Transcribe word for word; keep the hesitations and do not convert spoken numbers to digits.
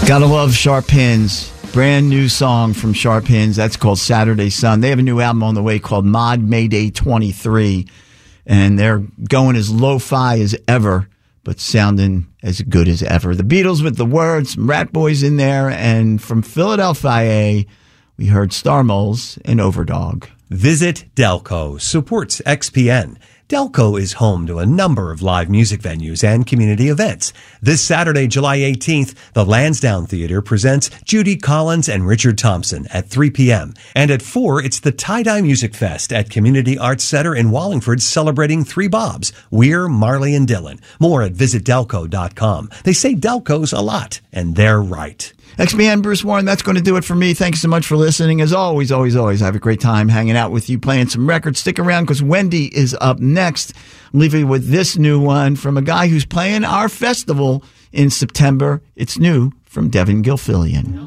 Gotta love Sharp Pins. Brand new song from Sharp Pins. That's called Saturday Sun. They have a new album on the way called Mod Mayday twenty-three. And they're going as lo-fi as ever, but sounding as good as ever. The Beatles with The Words, some Rat Boys in there. And from Philadelphia, we heard Star Moles and Overdog. Visit Delco. Supports X P N. Delco is home to a number of live music venues and community events. This Saturday, July eighteenth, the Lansdowne Theater presents Judy Collins and Richard Thompson at three p.m. And at four, it's the Tie-Dye Music Fest at Community Arts Center in Wallingford, celebrating Three Bobs, Weir, Marley, and Dylan. More at visit delco dot com. They say Delco's a lot, and they're right. X P N, Bruce Warren, that's going to do it for me. Thanks so much for listening. As always, always, always, I have a great time hanging out with you, playing some records. Stick around because Wendy is up next. I'm leaving you with this new one from a guy who's playing our festival in September. It's new from Devin Gilfillian.